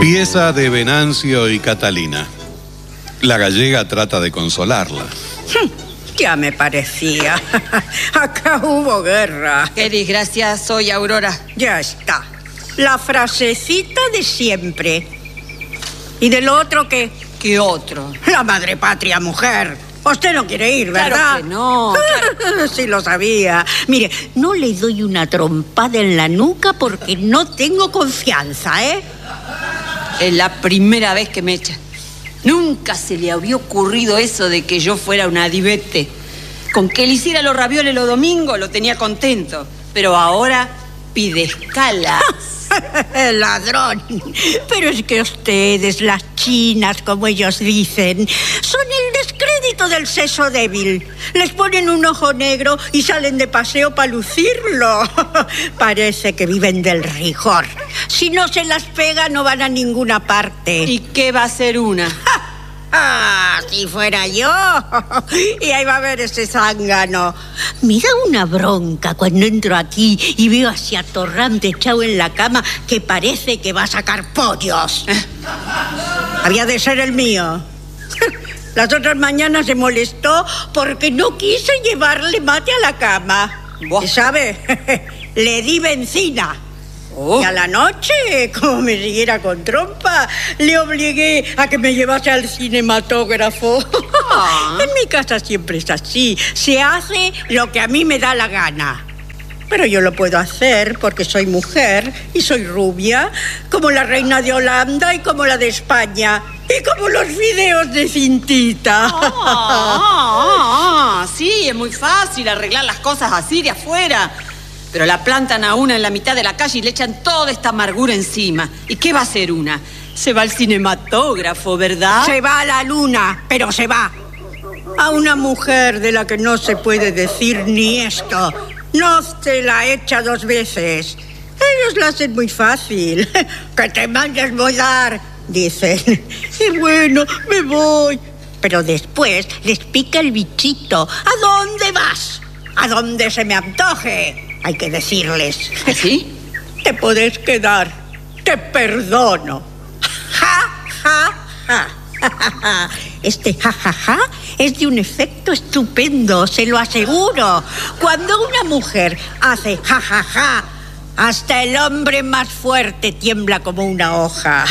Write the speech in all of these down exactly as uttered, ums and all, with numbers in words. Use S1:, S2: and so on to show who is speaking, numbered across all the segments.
S1: Pieza de Venancio y Catalina. La gallega trata de consolarla.
S2: Ya me parecía. Acá hubo guerra.
S3: Qué desgracia soy, Aurora.
S2: Ya está. La frasecita de siempre. ¿Y del otro qué?
S3: ¿Qué otro?
S2: La madre patria mujer. Usted no quiere ir, ¿verdad?
S3: Claro que no. Claro.
S2: Sí lo sabía. Mire, no le doy una trompada en la nuca porque no tengo confianza, ¿eh?
S3: Es la primera vez que me echa. Nunca se le había ocurrido eso de que yo fuera una divete. Con que le hiciera los ravioles los domingos lo tenía contento. Pero ahora pide escalas.
S2: Ladrón. Pero es que ustedes, las chinas, como ellos dicen, son el descrédito del sexo débil. Les ponen un ojo negro y salen de paseo para lucirlo. Parece que viven del rigor. Si no se las pega, no van a ninguna parte.
S3: ¿Y qué va a ser una?
S2: Ah, si fuera yo. Y ahí va a ver ese zángano. Me da una bronca cuando entro aquí y veo así a Torrante echado en la cama que parece que va a sacar pollos. ¿Eh? Había de ser el mío. Las otras mañanas se molestó porque no quise llevarle mate a la cama. ¿Y sabe? Le di benzina. Oh. Y a la noche, como me siguiera con trompa, le obligué a que me llevase al cinematógrafo. Ah. En mi casa siempre es así. Se hace lo que a mí me da la gana. Pero yo lo puedo hacer porque soy mujer y soy rubia, como la reina de Holanda y como la de España. Y como los videos de Cintita.
S3: Ah, ah, ah, sí, es muy fácil arreglar las cosas así de afuera. Pero la plantan a una en la mitad de la calle y le echan toda esta amargura encima. ¿Y qué va a hacer una? Se va al cinematógrafo, ¿verdad?
S2: Se va a la luna, pero se va. A una mujer de la que no se puede decir ni esto. No se la echa dos veces. Ellos la hacen muy fácil. Que te mandes volar, dicen. Y bueno, me voy. Pero después les pica el bichito. ¿A dónde vas? A donde se me antoje. Hay que decirles.
S3: ¿Sí?
S2: Te puedes quedar. Te perdono. Ja, ja, ja. Este jajaja ja, ja, es de un efecto estupendo, se lo aseguro. Cuando una mujer hace jajaja, ja, ja, hasta el hombre más fuerte tiembla como una hoja.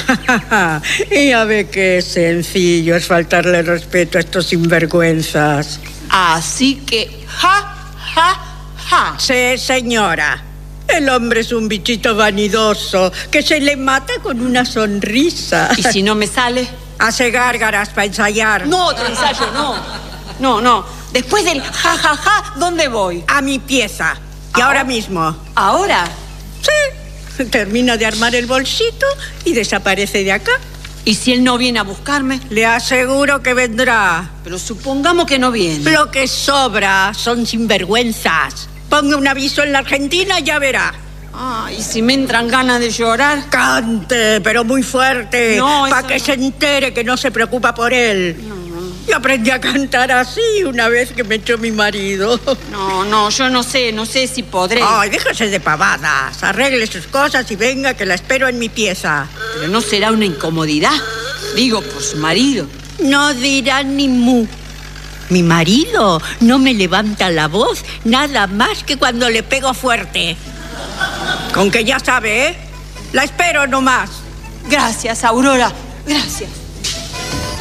S2: Y ya ve que sencillo es faltarle respeto a estos sinvergüenzas.
S3: Así que ja, ja, ja.
S2: Sí, señora. El hombre es un bichito vanidoso que se le mata con una sonrisa.
S3: ¿Y si no me sale?
S2: Hace gárgaras para ensayar.
S3: No, otro ensayo, no. No, no. Después del ja, ja, ja, ¿dónde voy?
S2: A mi pieza. Y ahora, ahora mismo.
S3: ¿Ahora?
S2: Sí. Termina de armar el bolsito y desaparece de acá.
S3: ¿Y si él no viene a buscarme?
S2: Le aseguro que vendrá.
S3: Pero supongamos que no viene.
S2: Lo que sobra son sinvergüenzas. Ponga un aviso en la Argentina y ya verá.
S3: Ah, ¿y si me entran ganas de llorar?
S2: Cante, pero muy fuerte.
S3: No,
S2: para que
S3: no.
S2: se entere que no se preocupa por él.
S3: No, no.
S2: Yo aprendí a cantar así una vez que me echó mi marido.
S3: No, no, yo no sé, no sé si podré.
S2: Ay, déjese de pavadas. Arregle sus cosas y venga que la espero en mi pieza.
S3: Pero no será una incomodidad. Digo, por su marido.
S2: No dirá ni mu. Mi marido no me levanta la voz nada más que cuando le pego fuerte. Con que ya sabe, ¿eh? La espero nomás.
S3: Gracias, Aurora. Gracias.